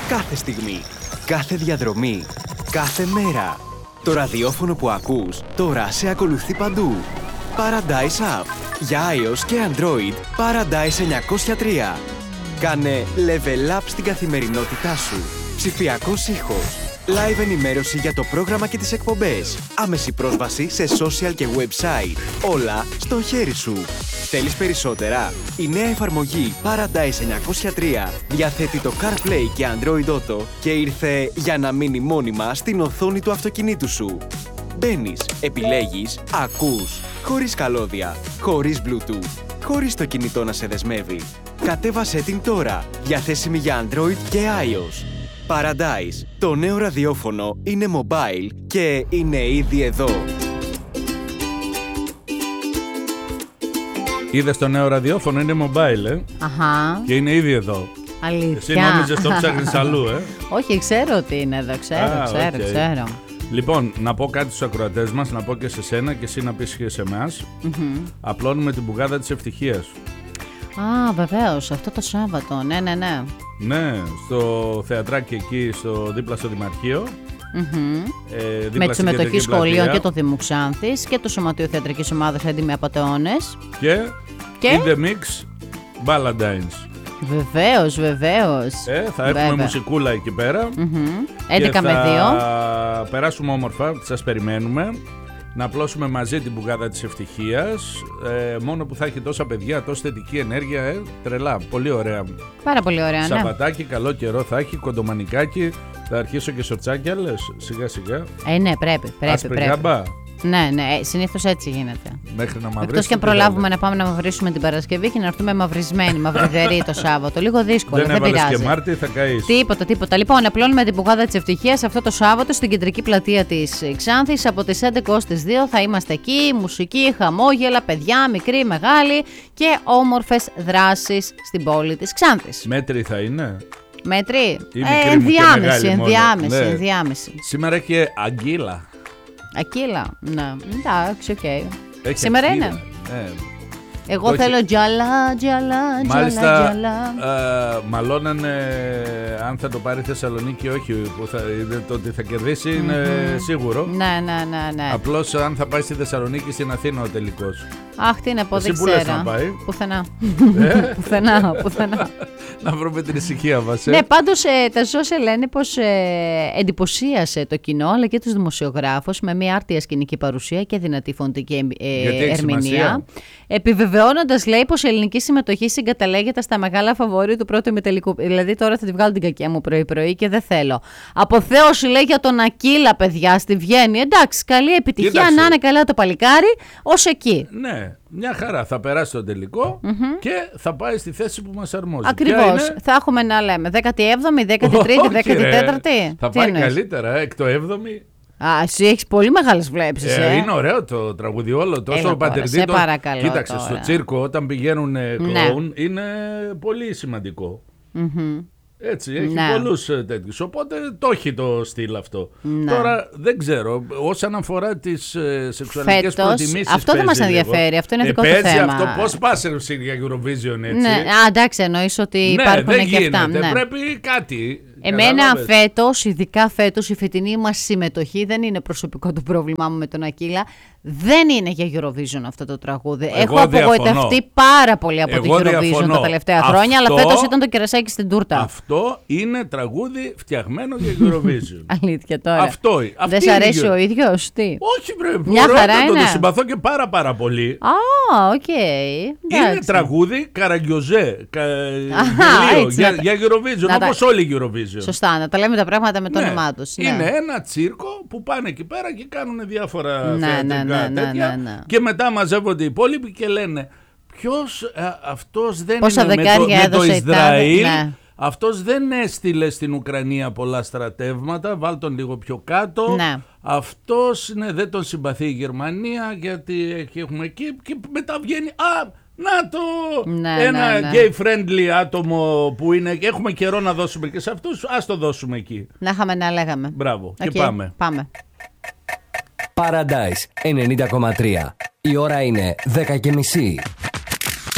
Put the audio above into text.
Κάθε στιγμή, κάθε διαδρομή, κάθε μέρα. Το ραδιόφωνο που ακούς τώρα σε ακολουθεί παντού. Paradise App. Για iOS και Android, Paradise 903. Κάνε level up στην καθημερινότητά σου. Ψηφιακός ήχος. Live ενημέρωση για το πρόγραμμα και τις εκπομπές. Άμεση πρόσβαση σε social και website. Όλα στο χέρι σου. Θέλεις περισσότερα? Η νέα εφαρμογή Paradise 903 διαθέτει το CarPlay και Android Auto και ήρθε για να μείνει μόνιμα στην οθόνη του αυτοκινήτου σου. Μπαίνεις, επιλέγεις, ακούς, χωρίς καλώδια, χωρίς Bluetooth, χωρίς το κινητό να σε δεσμεύει. Κατέβασέ την τώρα, διαθέσιμη για Android και iOS. Paradise, το νέο ραδιόφωνο είναι mobile και είναι ήδη εδώ. Είδες το νέο ραδιόφωνο, είναι mobile, Αχα. Και είναι ήδη εδώ. Αλήθεια. Εσύ νόμιζες το ψάχνεις αλλού, Όχι, ξέρω ότι είναι εδώ, ξέρω. Λοιπόν, να πω κάτι στους ακροατές μας, να πω και σε σένα και εσύ να πεις και σε εμάς. Απλώνουμε την πουγάδα της ευτυχίας. Α, βεβαίως, αυτό το Σάββατο, ναι. Ναι, στο θεατράκι εκεί, δίπλα στο Δημαρχείο. Με τη συμμετοχή σχολείων και το Δήμου Ξάνθης και το Σωματείο Θεατρικής Ομάδας Έντιμοι Απατεώνες. Και In the Mix Valentines. Βεβαίως. Θα έχουμε μουσικούλα εκεί πέρα. 11 με 2. Θα περάσουμε όμορφα, σας περιμένουμε. Να απλώσουμε μαζί την πουγάδα της ευτυχίας. Μόνο που θα έχει τόσα παιδιά, τόση θετική ενέργεια. Τρελά, πολύ ωραία. Πάρα πολύ ωραία, ναι. Σαββατάκι, καλό καιρό θα έχει, κοντομανικάκι. Θα αρχίσω και σορτσάκια, λες, σιγά σιγά. Ναι, πρέπει. Γάμπα. Ναι, συνήθως έτσι γίνεται. Μέχρι να μαυρίσουμε. Εκτός και αν προλάβουμε να πάμε να μαυρίσουμε την Παρασκευή και να έρθουμε μαυρισμένοι, μαυριδεροί το Σάββατο. Λίγο δύσκολο, δεν πειράζει. Και Μάρτι, θα καείς. Τίποτα. Λοιπόν, απλώνουμε την πουγάδα της ευτυχίας αυτό το Σάββατο στην κεντρική πλατεία της Ξάνθης. Από τις 11 ως τις 2 θα είμαστε εκεί. Μουσική, χαμόγελα, παιδιά, μικροί, μεγάλοι και όμορφες δράσεις στην πόλη της Ξάνθης. Μέτρη θα είναι. Μέτρη. Ενδιάμεση. Σήμερα έχει αγκύλα. Ακύλα, ναι. Εντάξει, οκ. Σήμερα αγκύλα. είναι. Εγώ θέλω τζαλά. Μάλιστα, μαλώνανε αν θα το πάρει Θεσσαλονίκη ή όχι. Το ότι θα κερδίσει είναι σίγουρο. Ναι. Απλώς αν θα πάει στη Θεσσαλονίκη, στην Αθήνα ο τελικός. Αχ, τι να πω, δεν ξέρω. Εσύ που λες να πάει? Πουθενά. Να βρούμε την ησυχία μας. Ναι, πάντως τα social λένε πως εντυπωσίασε το κοινό αλλά και τους δημοσιογράφους με μια άρτια σκηνική παρουσία και δυνατή φωνητική ερμηνεία. Επιβεβαιώνοντας, λέει, πως η ελληνική συμμετοχή συγκαταλέγεται στα μεγάλα φαβόρι του πρώτου ημιτελικού. Δηλαδή, τώρα θα τη βγάλω την κακιά μου πρωί-πρωί και δεν θέλω. Αποθέωση, λέει, για τον Ακύλα, παιδιά, στη Βιέννη. Εντάξει, καλή επιτυχία. Κοίταξε. Να είναι καλά το παλικάρι, ως εκεί. Ναι, μια χαρά. Θα περάσει τον τελικό και θα πάει στη θέση που μας αρμόζει. Ακριβώς. Θα έχουμε να λέμε 17η, 13η, 14η. Θα πάει καλύτερα, εκ το 7η. Εσύ έχεις πολύ μεγάλες βλέψεις. Είναι ωραίο το τραγούδι όλο. Τόσο πατερδί. Σε παρακαλώ. Κοίταξε, τώρα. στο τσίρκο όταν πηγαίνουν κλόουν είναι πολύ σημαντικό. Έτσι, έχει πολλούς τέτοιους. Οπότε το έχει το στυλ αυτό. Τώρα δεν ξέρω. Όσον αφορά τις σεξουαλικές προτιμήσεις. Αυτό δεν μας ενδιαφέρει. Αυτό είναι δικό του θέμα. Αυτό πώς πας για Eurovision, έτσι. Ναι, εντάξει, εννοείς ότι υπάρχουν και αυτά. Ναι, πρέπει κάτι. Εμένα φέτος, ειδικά φέτος, η φετινή μας συμμετοχή δεν είναι προσωπικό το πρόβλημά μου με τον Ακύλα. Δεν είναι για Eurovision αυτό το τραγούδι. Έχω απογοητευτεί πάρα πολύ από το Eurovision τα τελευταία χρόνια, αλλά φέτος ήταν το κερασάκι στην τούρτα. Αυτό είναι τραγούδι φτιαγμένο για Eurovision. Αλήθεια τώρα. Αυτό. Δεν σ' αρέσει ο ίδιος, τι? Όχι, πρέπει. Μια χαρά είναι. Το συμπαθώ και πάρα πολύ. Οκ. Είναι τραγούδι Καραγκιόζε. Για Eurovision, όπως όλοι οι Eurovision. Σωστά, να τα λέμε τα πράγματα με το όνομά τους. Είναι ένα τσίρκο που πάνε εκεί πέρα και κάνουν διάφορα θεατρικά τέτοια. Και μετά μαζεύονται οι υπόλοιποι και λένε ποιος αυτός δεν είναι με το Ισραήλ. Αυτός δεν έστειλε στην Ουκρανία πολλά στρατεύματα. Βάλ τον λίγο πιο κάτω. Αυτός δεν τον συμπαθεί η Γερμανία γιατί έχουμε εκεί. Και μετά βγαίνει να το! Ένα gay-friendly άτομο που είναι. Έχουμε καιρό να δώσουμε και σε αυτούς. Ας το δώσουμε εκεί. Να είχαμε να λέγαμε. Μπράβο. Και πάμε. Paradise 90,3. Η ώρα είναι 10:30.